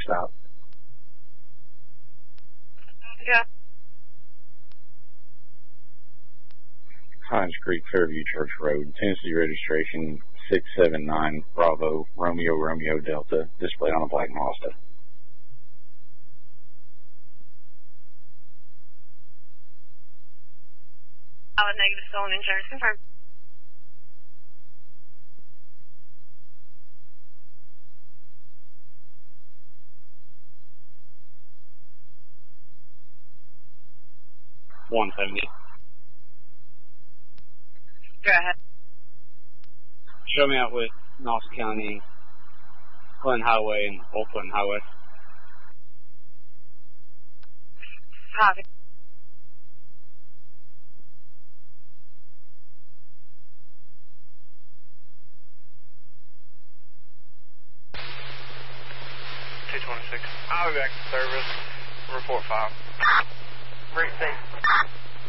stop. Yeah. Hines Creek, Fairview Church Road, Tennessee registration 679 Bravo, Romeo Delta, displayed on a black Mazda. Valid negative, stolen insurance confirmed. $170. Go ahead. Show me out with Knox County, Glen Highway, and Oakland Highway. Copy. I'll be back to service. Report 5.